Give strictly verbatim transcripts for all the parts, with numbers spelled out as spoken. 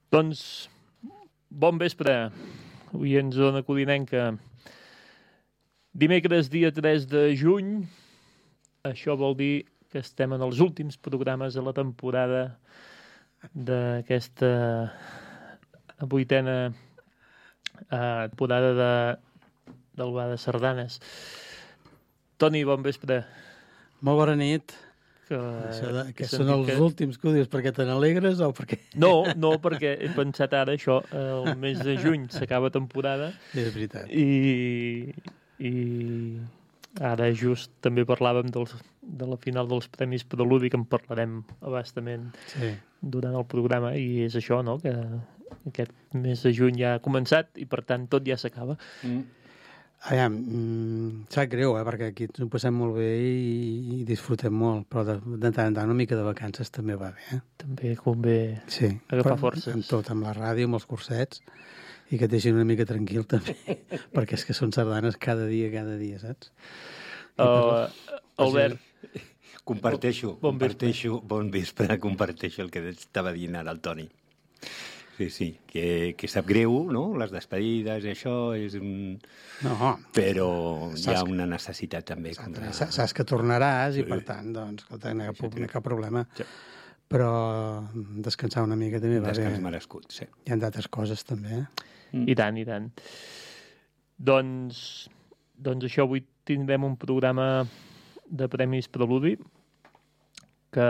Doncs, bon vespre. Avui ens dona Codinenca. Dimecres, dia tres de juny. Això vol dir que estem en els últims programes de la temporada d'aquesta vuitena eh, temporada de, del Bar de Sardanes. Toni, bon vespre. Molt bona nit. Que, Això de, que són els que... últims que ho dius perquè te n'alegres o perquè... No, no, perquè he pensat ara això, el mes de juny s'acaba temporada. És veritat. I, i ara just també parlàvem dels, de la final dels Premis Preludi, que en parlarem abastament sí. durant el programa, i és això, no?, que aquest mes de juny ja ha començat i per tant tot ja s'acaba. Mm. Aviam, mm, sap greu, eh, perquè aquí ens ho passem molt bé i, i disfrutem molt, però de, de tant en tant una mica de vacances també va bé. Eh? També convé sí, agafar però, forces. Amb tot, amb la ràdio, amb els cursets, i que et deixin una mica tranquil també, perquè és que són sardanes cada dia, cada dia, saps? Uh, Albert. Comparteixo, bon comparteixo, bon vespre, comparteixo el que estava dient ara el Toni. Sí, sí, que, que sap greu, no?, les despedides i això és un... No. Però hi ha una necessitat també. Contra... Saps que tornaràs i, per tant, doncs, escolta, no hi ha, no hi ha cap problema. Sí. Però descansar una mica també va bé. Descans merescut, sí. Hi ha d'altres coses també, eh? Mm. I tant, i tant. Doncs, doncs això, avui tindrem un programa de Premis Preludi que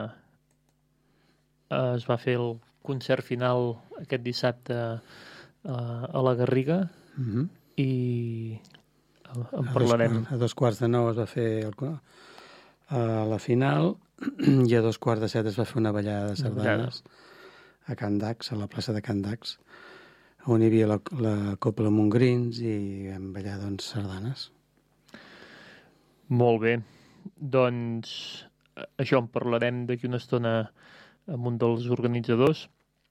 es va fer el concert final aquest dissabte uh, a la Garriga mm-hmm. i en parlarem. A dos, a dos quarts de nou es va fer el, uh, la final i a dos quarts de set es va fer una ballada de sardanes a Can Dax, a la plaça de Can Dax, on hi havia la, la Copla Montgrins i vam ballar doncs sardanes. Molt bé. Doncs això en parlarem d'aquí una estona amb un dels organitzadors.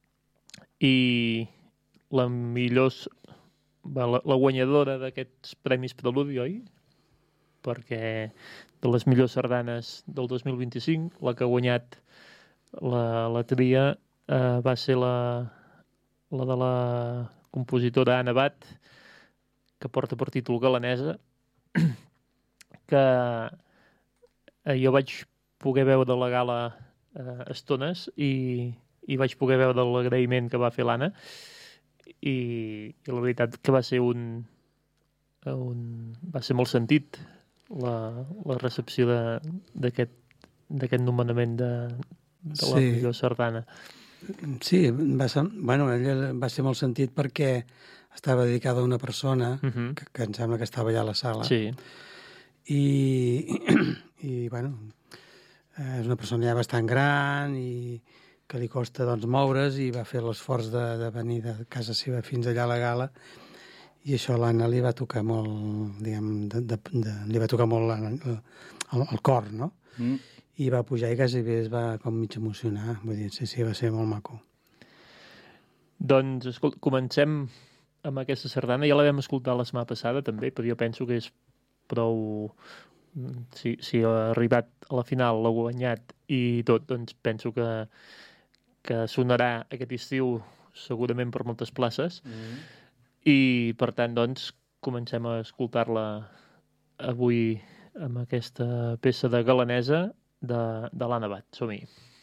I la millor, la, la guanyadora d'aquests Premis Preludi, oi? Perquè de les millors sardanes del dos mil vint-i-cinc, la que ha guanyat la, la tria eh, va ser la, la de la compositora Anna Bat, que porta per títol Galanesa, que eh, jo vaig poder veure la gala eh, estones i i vaig poder veure l'agraïment que va fer l'Anna i, i la veritat que va ser un, un va ser molt sentit la, la recepció d'aquest d'aquest nomenament de, de la sí. millor sardana. Sí, va ser, bueno, ella va ser molt sentit perquè estava dedicada a una persona uh-huh. que, que em sembla que estava allà a la sala sí. i, i bueno, és una persona ja bastant gran i que li costa doncs, moure's i va fer l'esforç de, de venir de casa seva fins allà a la gala i això a l'Anna li va tocar molt, diguem, de, de, de, li va tocar molt el, el, el cor, no? Mm. I va pujar i quasi bé es va com mig emocionar, vull dir, sí, sí, va ser molt maco. Doncs, escolta, comencem amb aquesta sardana, ja la vam escoltar la setmana passada també, però jo penso que és prou... Si, si ha arribat a la final, l'ha guanyat i tot, doncs penso que que sonarà aquest estiu segurament per moltes places mm. i per tant doncs comencem a escoltar-la avui amb aquesta peça de Galanesa de, de l'Anna Bat. Som-hi.